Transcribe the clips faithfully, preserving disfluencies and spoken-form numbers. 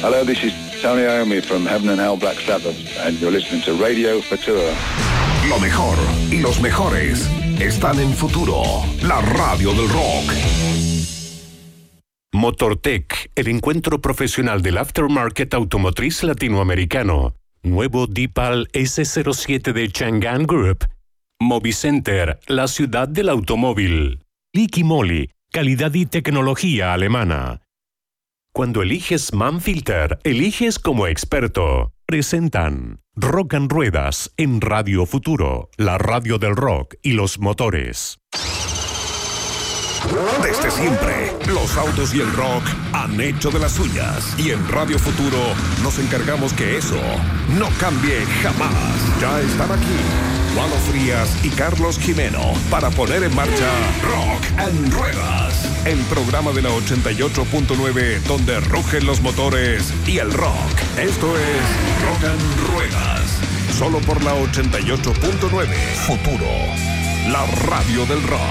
Hello, this is Tony Iommi from Heaven and Hell Black Sabbath, and you're listening to Radio Futura. Lo mejor y los mejores están en Futuro, la radio del rock. Motortech, el encuentro profesional del aftermarket automotriz latinoamericano. Nuevo DePal ese cero siete de Chang'an Group. Movicenter, la ciudad del automóvil. Liqui Moly, calidad y tecnología alemana. Cuando eliges Manfilter, eliges como experto. Presentan Rock and Ruedas en Radio Futuro, la radio del rock y los motores. Desde siempre, los autos y el rock han hecho de las suyas. Y en Radio Futuro nos encargamos que eso no cambie jamás. Ya están aquí Walo Frías y Carlos Jimeno para poner en marcha Rock and Ruedas, el programa de la ochenta y ocho punto nueve donde rugen los motores y el rock. Esto es Rock and Ruedas, solo por la ochenta y ocho punto nueve. Futuro, la radio del rock.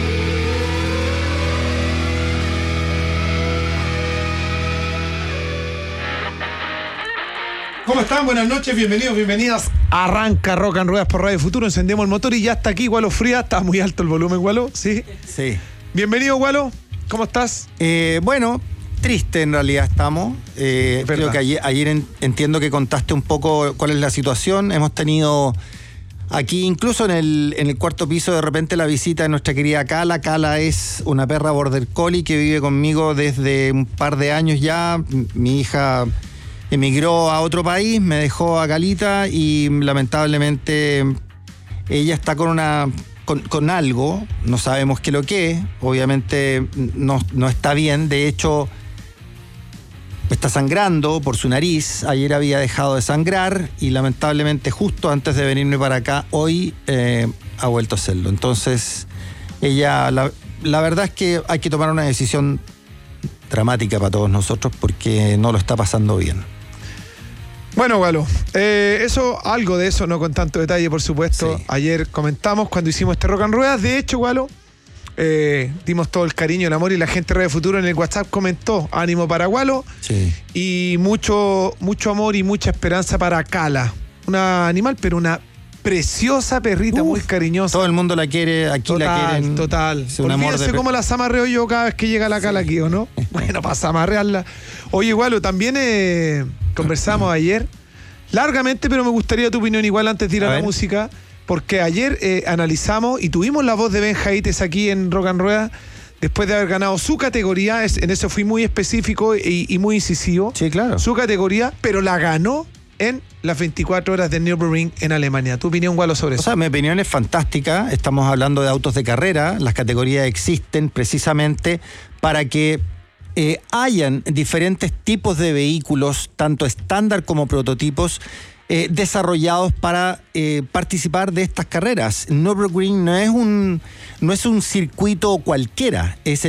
¿Cómo están? Buenas noches, bienvenidos, bienvenidas. Arranca Rock and Ruedas por Radio Futuro, encendemos el motor y ya está aquí Walo Frías. Está muy alto el volumen, Walo, ¿sí? Sí. Bienvenido, Walo, ¿cómo estás? Eh, bueno, triste en realidad estamos. Eh, creo que ayer, ayer en, entiendo que contaste un poco cuál es la situación. Hemos tenido aquí, incluso en el, en el cuarto piso, de repente la visita de nuestra querida Cala. Cala es una perra border collie que vive conmigo desde un par de años ya. Mi hija emigró a otro país, me dejó a Calita y lamentablemente ella está con una con, con algo, no sabemos qué lo que es, obviamente no, no está bien, de hecho está sangrando por su nariz, ayer había dejado de sangrar y lamentablemente justo antes de venirme para acá, hoy eh, ha vuelto a hacerlo. Entonces ella, la, la verdad es que hay que tomar una decisión dramática para todos nosotros porque no lo está pasando bien. Bueno, Walo, eh, eso, algo de eso, no con tanto detalle, por supuesto. Sí. Ayer comentamos cuando hicimos este Rock and Ruedas. De hecho, Walo, eh, dimos todo el cariño, el amor y la gente de Radio Futuro en el WhatsApp comentó ánimo para Walo. Sí. Y mucho, mucho amor y mucha esperanza para Cala. Una animal, pero una preciosa perrita, uf, muy cariñosa. Todo el mundo la quiere, aquí total, la quieren. Total, es un amor de... cómo la zamarreo yo cada vez que llega la Cala, sí, aquí, ¿o no? Bueno, para zamarrearla. Oye, Walo, también eh, conversamos ayer largamente, pero me gustaría tu opinión igual antes de ir a, a la ver. música, porque ayer eh, analizamos y tuvimos la voz de Ben Jaites aquí en Rock and Ruedas, después de haber ganado su categoría. Es, en eso fui muy específico y, y muy incisivo. Sí, claro. Su categoría, pero la ganó en las veinticuatro horas de Nürburgring en Alemania. ¿Tu opinión, Walo, sobre eso? O sea, mi opinión es fantástica. Estamos hablando de autos de carrera. Las categorías existen precisamente para que eh, hayan diferentes tipos de vehículos, tanto estándar como prototipos, eh, desarrollados para eh, participar de estas carreras. Nürburgring no es un, no es un circuito cualquiera, es el